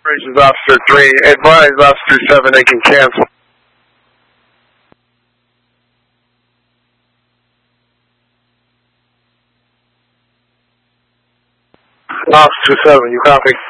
Operations Officer 3, advise Officer 7 they can cancel. Officer 7, you copy?